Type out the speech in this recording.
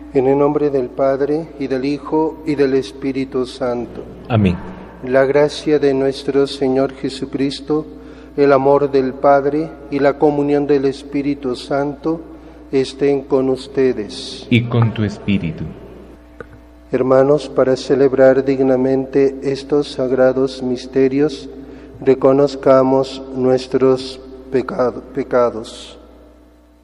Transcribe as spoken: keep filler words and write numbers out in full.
En el nombre del Padre, y del Hijo, y del Espíritu Santo. Amén. La gracia de nuestro Señor Jesucristo, el amor del Padre y la comunión del Espíritu Santo estén con ustedes. Y con tu espíritu. Hermanos, para celebrar dignamente estos sagrados misterios, reconozcamos nuestros pecado, pecados.